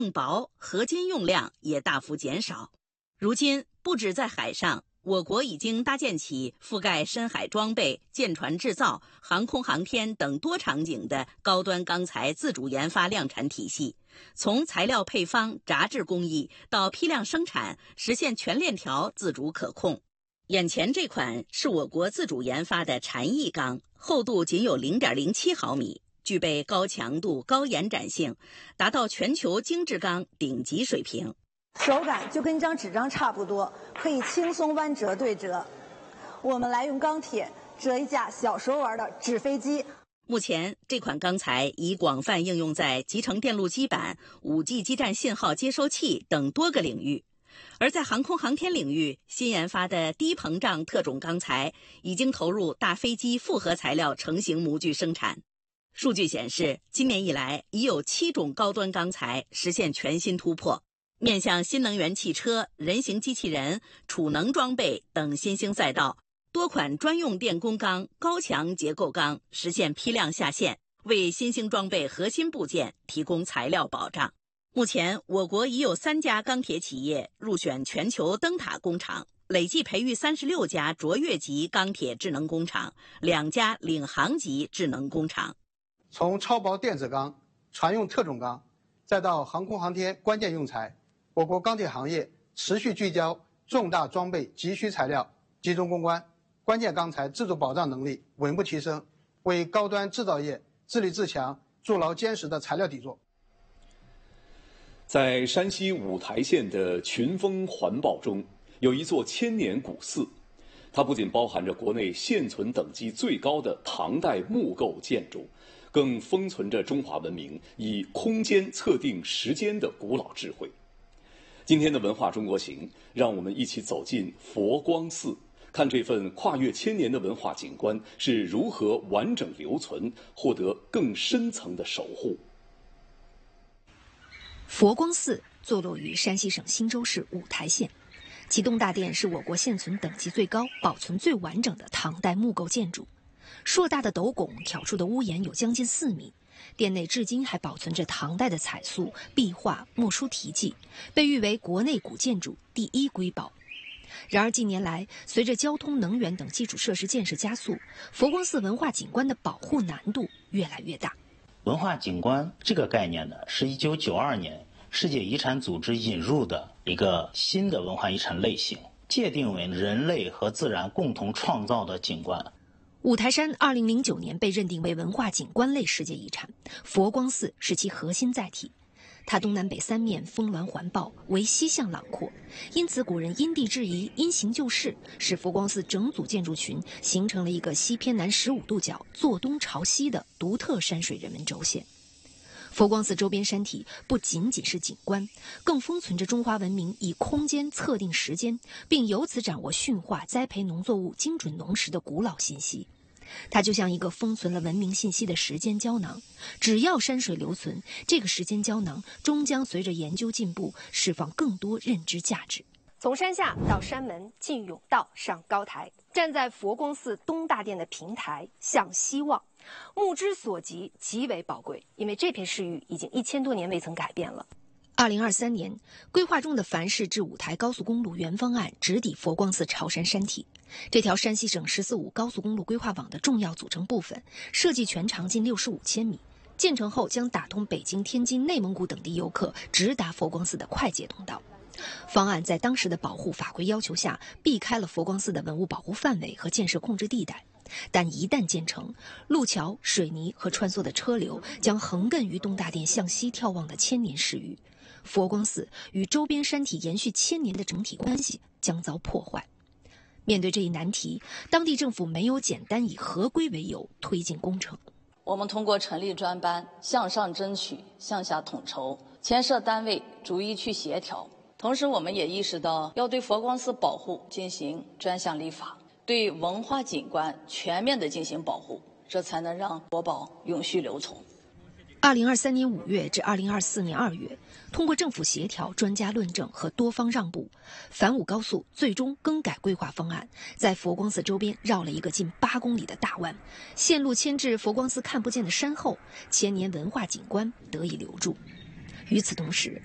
更薄，合金用量也大幅减少。如今，不止在海上，我国已经搭建起覆盖深海装备、舰船制造、航空航天等多场景的高端钢材自主研发量产体系，从材料配方、轧制工艺到批量生产，实现全链条自主可控。眼前这款是我国自主研发的禅意钢，厚度仅有 0.07 毫米，具备高强度、高延展性，达到全球精致钢顶级水平。 手感就跟一张纸张差不多，可以轻松弯折对折。我们来用钢铁折一架小时候玩的纸飞机。 目前，这款钢材已广泛应用在集成电路基板、5G 基站信号接收器等多个领域。而在航空航天领域，新研发的低膨胀特种钢材已经投入大飞机复合材料成型模具生产。数据显示，今年以来已有7种高端钢材实现全新突破，面向新能源汽车、人形机器人、储能装备等新兴赛道，多款专用电工钢、高强结构钢实现批量下线，为新兴装备核心部件提供材料保障。目前，我国已有3家钢铁企业入选全球灯塔工厂，累计培育36家卓越级钢铁智能工厂，2家领航级智能工厂。 从超薄电子钢、船用特种钢，再到航空航天关键用材，我国钢铁行业持续聚焦重大装备急需材料，集中攻关，关键钢材自主保障能力稳步提升，为高端制造业自立自强筑牢坚实的材料底座。 在山西五台县的群峰环抱中，有一座千年古寺，它不仅包含着国内现存等级最高的唐代木构建筑，更封存着中华文明以空间测定时间的古老智慧。今天的文化中国行，让我们一起走进佛光寺，看这份跨越千年的文化景观是如何完整留存，获得更深层的守护。 佛光寺坐落于山西省忻州市五台县，其东大殿是我国现存等级最高、保存最完整的唐代木构建筑。硕大的斗拱挑出的屋檐有将近4米，殿内至今还保存着唐代的彩塑、壁画、墨书题记，被誉为国内古建筑第1瑰宝。然而近年来，随着交通、能源等基础设施建设加速，佛光寺文化景观的保护难度越来越大。 文化景观这个概念呢，是1992年世界遗产组织引入的一个新的文化遗产类型，界定为人类和自然共同创造的景观。 五台山2009年被认定为文化景观类世界遗产，佛光寺是其核心载体。它东南北3面峰峦环抱，为西向朗阔，因此古人因地制宜，因形就势，使佛光寺整组建筑群形成了一个西偏南15度角、坐东朝西的独特山水人文轴线。佛光寺周边山体不仅仅是景观，更封存着中华文明以空间测定时间，并由此掌握驯化、栽培农作物精准农时的古老信息。它就像一个封存了文明信息的时间胶囊，只要山水留存，这个时间胶囊终将随着研究进步，释放更多认知价值。 从山下到山门，进甬道，上高台，站在佛光寺东大殿的平台，向西望，目之所及极为宝贵，因为这片市域已经1000多年未曾改变了。 2023年，规划中的繁市至五台高速公路原方案直抵佛光寺朝山山体。这条山西省“14-5”高速公路规划网的重要组成部分，设计全长近65千米，建成后将打通北京、天津、内蒙古等地游客直达佛光寺的快捷通道。方案在当时的保护法规要求下，避开了佛光寺的文物保护范围和建设控制地带。但一旦建成，路桥、水泥和穿梭的车流将横亘于东大殿向西眺望的千年市域，佛光寺与周边山体延续1000年的整体关系将遭破坏。面对这一难题，当地政府没有简单以合规为由推进工程。 我们通过成立专班，向上争取，向下统筹，牵涉单位逐一去协调。同时，我们也意识到要对佛光寺保护进行专项立法，对文化景观全面的进行保护，这才能让国宝永续留存。 2023年5月至2024年2月，通过政府协调、专家论证和多方让步，反武高速最终更改规划方案，在佛光寺周边绕了一个近8公里的大弯，线路迁至佛光寺看不见的山后，千年文化景观得以留住。与此同时，